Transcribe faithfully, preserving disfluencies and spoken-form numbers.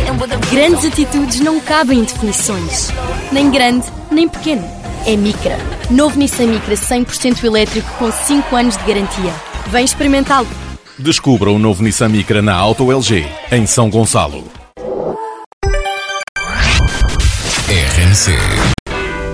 Grandes atitudes não cabem em definições. Nem grande, nem pequeno. É Micra. Novo Nissan Micra cem por cento elétrico com cinco anos de garantia. Vem experimentá-lo. Descubra o novo Nissan Micra na Auto L G, em São Gonçalo. R M C